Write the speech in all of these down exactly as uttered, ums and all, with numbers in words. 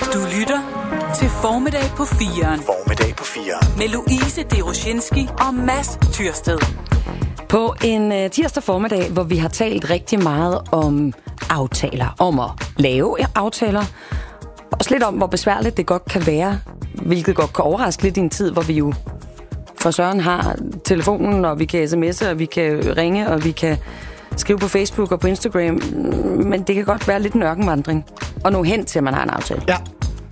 Du lytter til Formiddag på firen. Formiddag på firen. Med Louise Deroshinski og Mads Tyrsted. På en uh, tirsdag formiddag, hvor vi har talt rigtig meget om aftaler, om at lave aftaler, også lidt om, hvor besværligt det godt kan være, hvilket godt kan overraske lidt i en tid, hvor vi jo for søren har telefonen, og vi kan sms'e, og vi kan ringe, og vi kan skrive på Facebook og på Instagram, men det kan godt være lidt en ørkenvandring og nå hen til, at man har en aftale. Ja.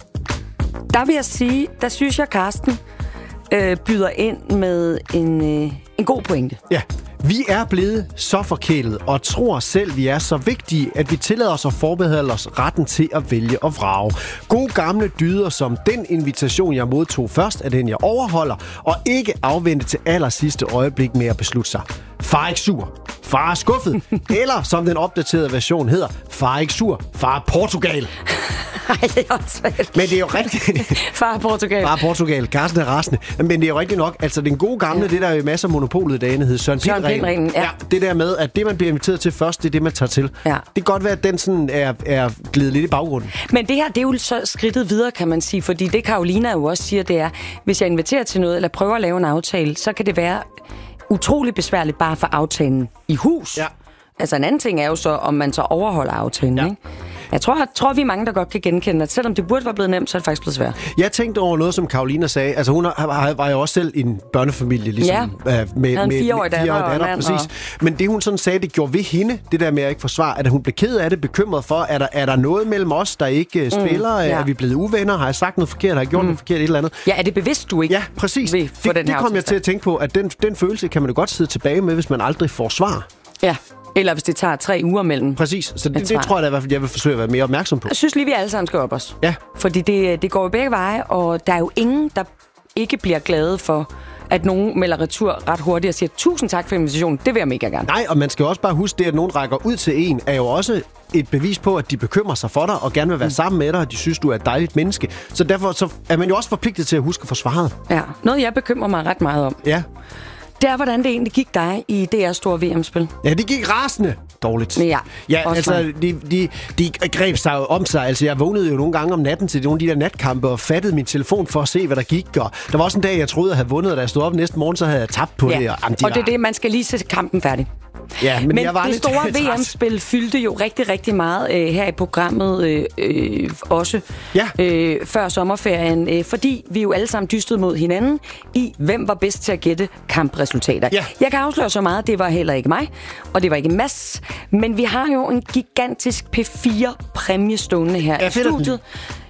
Der vil jeg sige, der synes jeg, Carsten øh, byder ind med en, øh, en god pointe. Ja. Vi er blevet så forkælet og tror selv, vi er så vigtige, at vi tillader os at forbeholde os retten til at vælge og vrage. Gode gamle dyder som den invitation, jeg modtog først, er den, jeg overholder, og ikke afvente til aller sidste øjeblik med at beslutte sig. Far er ikke sur. Far er skuffet. Eller, som den opdaterede version hedder, far er ikke sur. Far er Portugal. Ej, det er også Men det er jo rigtigt. Far er Portugal. Far er Portugal. Carsten er rasende. Men det er jo rigtigt nok. Altså, den gode gamle, ja. Det der er jo masser af monopolet i dagene, hedder Søren Pind-reglen. Ja. Ja, det der med, at det, man bliver inviteret til først, det er det, man tager til. Ja. Det kan godt være, at den sådan er, er glidet lidt i baggrunden. Men det her, det er jo så skridtet videre, kan man sige. Fordi det, Carolina jo også siger, det er, hvis jeg inviterer til noget, eller prøver at lave en aftale, så kan det være utrolig besværligt bare for aftalen i hus. Ja. Altså en anden ting er jo så, om man så overholder aftalen, ja. ikke? Jeg tror, jeg tror, vi er mange, der godt kan genkende, at selvom det burde være blevet nemt, så er det faktisk blevet svært. Jeg tænkte over noget, som Carolina sagde. Altså, hun har, var jo også selv en børnefamilie, ligesom. Ja. Øh, med, en med fireårig datter, datter, datter præcis. Og... Men det, hun sådan sagde, det gjorde ved hende, det der med at ikke forsvare, at hun blev ked af det, bekymret for, er der, er der noget mellem os, der ikke uh, spiller? Mm, ja. Er vi blevet uvenner? Har jeg sagt noget forkert? Har jeg gjort mm. noget forkert? Et eller andet? Ja, er det bevidst, du ikke? Ja, præcis. Det, det kom jeg til at tænke på, at den, den følelse kan man jo godt sidde tilbage med, hvis man aldrig får svar. Ja. Eller hvis det tager tre uger mellem. Præcis, så det, det tror jeg da i hvert fald, jeg vil forsøge at være mere opmærksom på. Jeg synes lige, vi alle sammen skal op os. Ja. Fordi det, det går jo begge veje, og der er jo ingen, der ikke bliver glade for, at nogen melder retur ret hurtigt og siger, tusind tak for invitationen, det vil jeg mega gerne. Nej, og man skal også bare huske det, at nogen rækker ud til en, er jo også et bevis på, at de bekymrer sig for dig, og gerne vil være mm. sammen med dig, og de synes, du er et dejligt menneske. Så derfor så er man jo også forpligtet til at huske at få svaret. Ja, noget jeg bekymrer mig ret meget om. Ja. Det er, hvordan det egentlig gik dig i D R's store V M-spil. Ja, det gik rasende dårligt. Ja, ja altså, de, de, de greb sig jo om sig. Altså, jeg vågnede jo nogle gange om natten til nogle af de der natkampe og fattede min telefon for at se, hvad der gik. Og der var også en dag, jeg troede, jeg havde vundet, og da jeg stod op næste morgen, så havde jeg tabt på ja. det. Og, jamen, de og det er det, man skal lige se kampen færdig. Ja, men men jeg var det lidt store V M-spil fyldte jo rigtig, rigtig meget øh, her i programmet øh, øh, også ja. øh, før sommerferien, øh, fordi vi jo alle sammen dystede mod hinanden i, hvem var bedst til at gætte kampresultater. Ja. Jeg kan afsløre så meget, det var heller ikke mig, og det var ikke Mads, men vi har jo en gigantisk P fire præmie stående her ja, i studiet,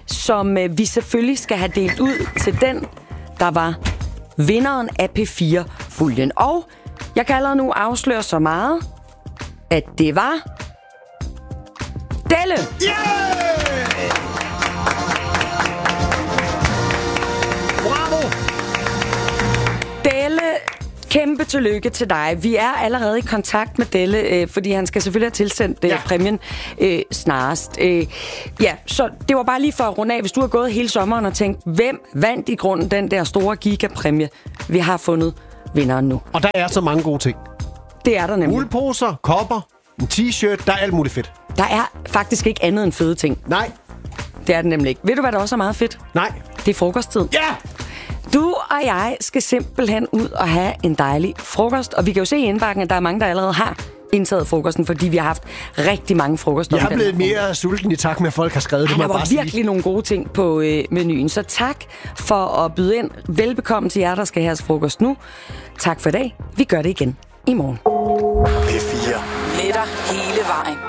som øh, vi selvfølgelig skal have delt ud til den, der var vinderen af P fire-puljen. Og jeg kan allerede nu afsløre så meget, at det var Delle. Yeah! Bravo! Delle, kæmpe tillykke til dig. Vi er allerede i kontakt med Delle, øh, fordi han skal selvfølgelig have tilsendt øh, ja. præmien øh, snarest. Øh, ja, så det var bare lige for at runde af. Hvis du har gået hele sommeren og tænkt, hvem vandt i grunden den der store gigapræmie? Vi har fundet vinderen nu. Og der er så mange gode ting. Det er der nemlig. Uldposer, kopper, en t-shirt, der er alt muligt fedt. Der er faktisk ikke andet end fede ting. Nej. Det er det nemlig ikke. Ved du, hvad der også er meget fedt? Nej. Det er frokosttid. Ja! Du og jeg skal simpelthen ud og have en dejlig frokost. Og vi kan jo se i indbakken, at der er mange, der allerede har indtaget frokosten, fordi vi har haft rigtig mange frokoster. Jeg har blevet mere sulten i takt med, at folk har skrevet det. Der var virkelig sige. nogle gode ting på øh, menuen. Så tak for at byde ind. Velbekomme til jer, der skal have jeres frokost nu. Tak for i dag. Vi gør det igen i morgen. P fire. Med dig hele vejen.